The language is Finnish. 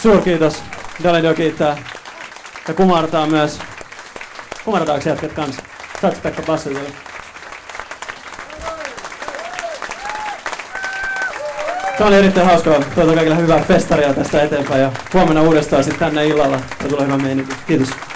Suurkiitos. Daledio kiittää. Ja kumartaa myös. Kumartaako jätkät kanssa? Saatko Pekka bassoja? Tämä oli erittäin hauskaa. Toivotan kaikille hyvää festaria tästä eteenpäin ja huomenna uudestaan sitten tänne illalla. Ja tulee hyvä meininki. Kiitos.